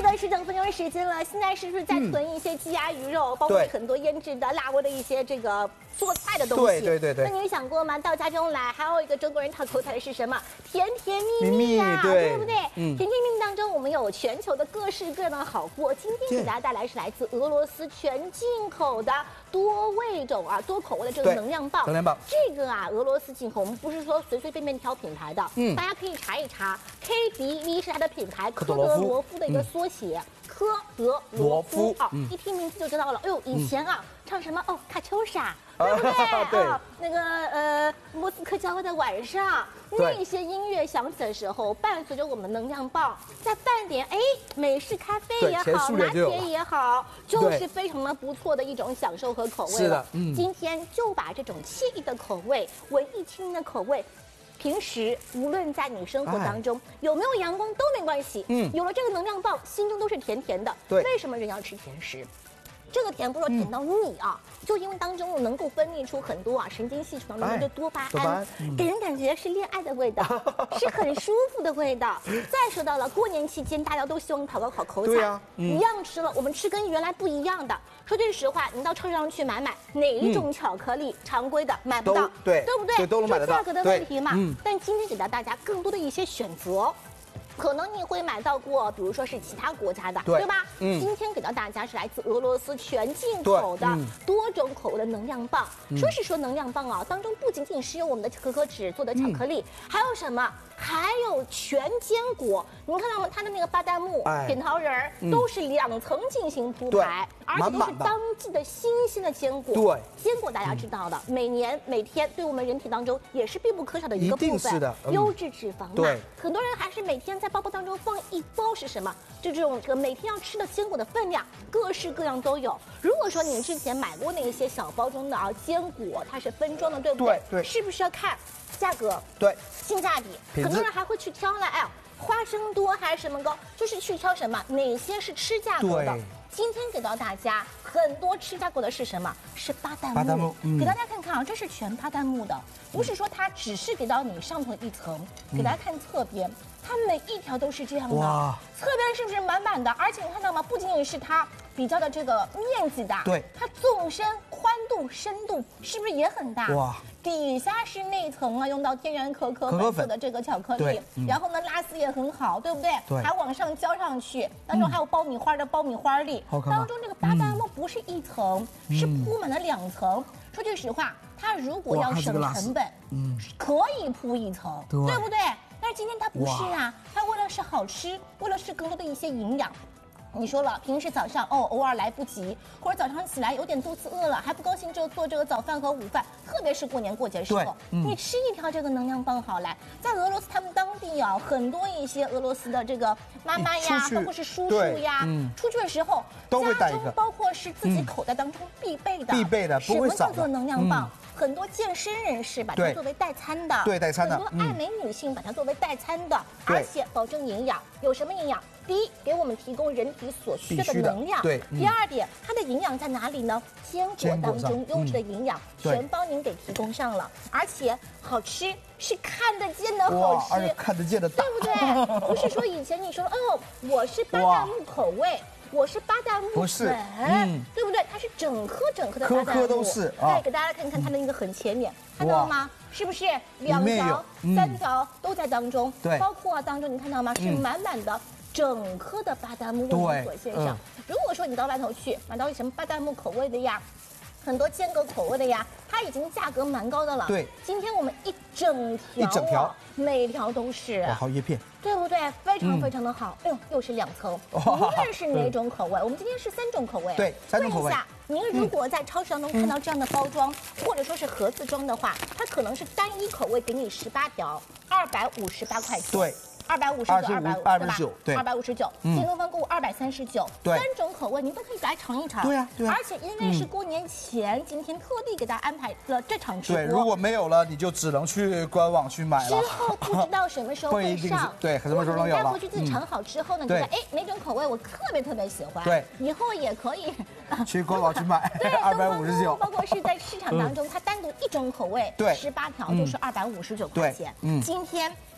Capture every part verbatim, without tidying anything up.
的是整分钟时间了，现在是不是在囤一些鸡鸭鱼肉，包括很多腌制的、辣味的一些这个做菜的东西？ 对对对对。 那你有想过吗？到家中来，还有一个中国人讨口彩的是什么？甜甜蜜蜜呀，对不对？嗯。甜甜蜜蜜当中，我们有全球的各式各样的好货。今天给大家带来是来自俄罗斯全进口的多味种啊、多口味的这个能量棒。 能量棒。 这个啊，俄罗斯进口，我们不是说随随便便挑品牌的，嗯，大家可以查一查 ，K D V 是它的品牌，科德罗夫的一个缩写。科德罗夫啊，一听名字就知道了。哎呦，以前啊，唱什么哦，卡秋莎，对不对？ 对啊，那个呃，莫斯科郊外的晚上，那些音乐响起的时候，伴随着我们能量棒，再拌点哎美式咖啡也好，拿铁也好，就是非常的不错的一种享受和口味了。 是的，嗯， 今天就把这种惬意的口味、文艺清新的口味。平时无论在你生活当中有没有阳光都没关系，嗯，有了这个能量棒，心中都是甜甜的。 对， 为什么人要吃甜食？这个甜不是说甜到腻啊，嗯、就因为当中能够分泌出很多啊神经系统当中的多巴胺，哎嗯、给人感觉是恋爱的味道，是很舒服的味道。再说到了过年期间，大家都希望讨个好口彩，啊嗯、一样吃了，我们吃跟原来不一样的。说句实话，你到超市上去买买，哪一种巧克力、嗯、常规的买不到， 对对不对？ 对，都能买得到。 价格的问题嘛。嗯、但今天给到大家更多的一些选择。可能你会买到过，比如说是其他国家的， 对, 对吧？嗯，今天给到大家是来自俄罗斯全进口的多种口味的能量棒。嗯、说是说能量棒啊，当中不仅仅是有我们的可可脂做的巧克力，嗯、还有什么？还有全坚果。你看到吗？它的那个巴旦木、哎、扁桃仁嗯、都是两层进行铺排，而且都是当季的新鲜的坚果。 对， 坚果大家知道的，嗯、每年每天对我们人体当中也是必不可少的一个部分。 嗯、 优质脂肪嘛。对，很多人还是每天在包包当中放一包是什么？就这种这个每天要吃的坚果的分量，各式各样都有。如果说你之前买过那些小包装的啊坚果，它是分装的，对不对？ 对对。 是不是要看价格？ 对。 性价比，很多人还会去挑了，哎，花生多还是什么高？就是去挑什么？哪些是吃价格的？今天给到大家很多吃价格的是什么？是巴旦木。巴旦木，嗯、给大家看看啊，这是全巴旦木的，不是说它只是给到你上头一层，嗯、给大家看侧边。它每一条都是这样的，侧边是不是满满的？而且你看到吗？不仅仅是它比较的这个面积大， 对， 它纵深、宽度、深度是不是也很大？哇！底下是内层啊，用到天然可可粉做的这个巧克力，嗯、然后呢拉丝也很好，对不对？ 对， 还往上浇上去，当中还有爆米花的爆米花粒，嗯、当中这个巴旦木不是一层，嗯、是铺满了两层。说句实话，它如果要省成本，嗯，可以铺一层，对, 对不对？但是今天它不是啊，它为了是好吃，为了是更多的一些营养。你说了，平时早上哦偶尔来不及，或者早上起来有点肚子饿了，还不高兴就做这个早饭和午饭，特别是过年过节时候，嗯、你吃一条这个能量棒好来。在俄罗斯他们当地啊，很多一些俄罗斯的这个妈妈呀，包括是叔叔呀，嗯、出去的时候都会带一个，家中包括是自己口袋当中必备的， 必备的，不会少的。 什么叫做能量棒？嗯很多健身人士把它作为代餐的， 对代餐的， 很多爱美女性把它作为代餐的，而且保证营养。有什么营养？第一，给我们提供人体所需的能量。 对。 第二点，它的营养在哪里呢？坚果当中优质的营养全帮您给提供上了，而且好吃是看得见的好吃， 而且看得见的大， 对不对？不是说以前你说哦，我是巴旦木口味。我是巴旦木粉，嗯、对不对？它是整颗整颗的巴旦木， 颗颗都是。 哎，给大家看看它的那个很前面，看到了吗？是不是两条、嗯、三条都在当中？ 对， 包括、啊、当中你看到吗？是满满的整颗的巴旦木为你所献上。嗯、如果说你到外头去买到什么巴旦木口味的呀？很多坚果口味的呀，它已经价格蛮高的了。 对， 今天我们一整条， 一整条， 每条都是， 哇，好叶片， 对不对？非常非常的好。哎呦，又是两层，无论是哪种口味，我们今天是三种口味。 对，三种口味。 问一下，您如果在超市当中看到这样的包装，或者说是盒子装的话，它可能是单一口味给你十八条，二百五十八块钱。 对。 二百五十九，二百二十九，对， 二百五十九。京东方购物二百三十九， 对， 三种口味您都可以来尝一尝。 对呀，对呀。 而且因为是过年前，今天特地给大家安排了这场直播。 对，如果没有了，你就只能去官网去买了。 之后不知道什么时候会上， 对，什么时候能有了？ 你带回去自己尝好之后呢，觉得哎哪种口味我特别特别喜欢， 对， 以后也可以去官网去买。 对， 二百五十九。 包括是在市场当中，它单独一种口味， 对， 十八条就是二百五十九块钱。嗯，今天。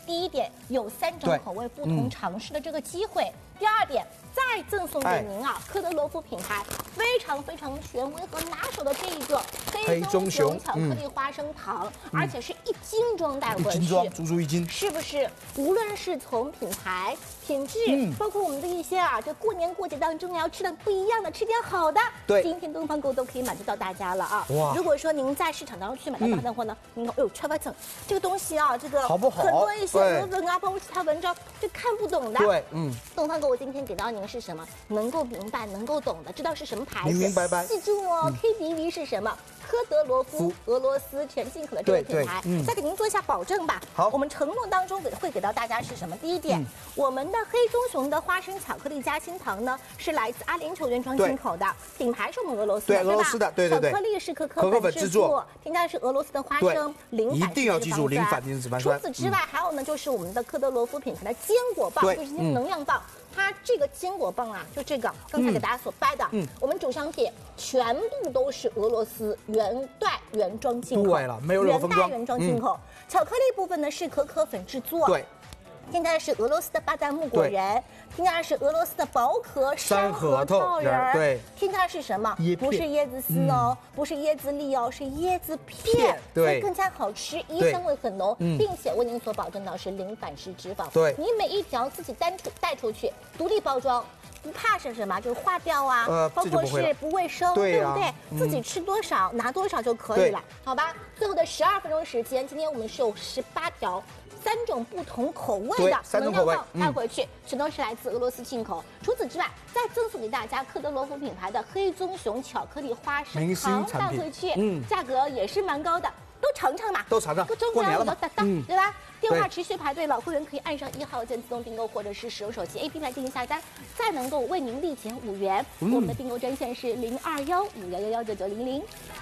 第一点，有三种口味不同尝试的这个机会。第二点，再赠送给您啊，科德罗夫品牌非常非常权威和拿手的这一个黑棕熊巧克力花生糖，嗯、而且是一斤装带回去， 一斤装，足足一斤， 是不是？无论是从品牌、品质，嗯、包括我们的一些啊，这过年过节当中要吃的不一样的，吃点好的， 对， 今天东方购都可以满足到大家了啊！哇，如果说您在市场当中去买到的话呢，您、嗯、哎呦，超发层这个东西啊，这个好不好？ 很多一些文文啊，包括其他文章就看不懂的， 对，嗯， 东方购。我今天给到您是什么？能够明白、能够懂的，知道是什么牌子， 明明白白。 记住哦、嗯、，K D V 是什么？科德罗夫，俄罗斯全进口的这个品牌。嗯，再给您做一下保证吧。 好， 我们承诺当中给会给到大家是什么？第一点，嗯、我们的黑棕熊的花生巧克力夹心糖呢，是来自阿联酋原装进口的，品牌是我们俄罗斯的， 对，俄罗斯的，对对对。 巧克力是可可粉制作，添加的是俄罗斯的花生，零一定要记住零反式脂肪酸。 除此之外，还有呢，就是我们的科德罗夫品牌的坚果棒，就是能量棒。它这个坚果棒啊，就这个刚才给大家所掰的，嗯，我们主商品全部都是俄罗斯原代原装进口， 对了，没有任何封装， 原代原装进口。嗯、巧克力部分呢是可可粉制作， 对， 添加的是俄罗斯的巴旦木果仁，添加的是俄罗斯的薄壳山核桃仁， 对， 添加的是什么？不是椰子丝哦，嗯、不是椰子粒哦，是椰子片， 对， 所以更加好吃，衣香味很浓，嗯、并且为您所保证到是零反式脂肪。 对， 你每一条自己单出带出去，独立包装。不怕是什么？就是化掉啊， 呃、 包括是不卫生， 对, 对不对？嗯、自己吃多少拿多少就可以了，好吧？最后的十二分钟时间，今天我们是有十八条。三种不同口味的能量棒带回去，全都是来自俄罗斯进口。除此之外，再赠送给大家科德罗夫品牌的黑棕熊巧克力花生糖带回去，嗯，价格也是蛮高的，都尝尝嘛， 都尝尝， 过年了嘛，嗯，对吧？电话持续排队，老会员可以按上一号键自动订购，或者是使用手机 A P P 来进行下单，再能够为您立减五元。我们的订购专线是零二幺五幺幺幺九九零零。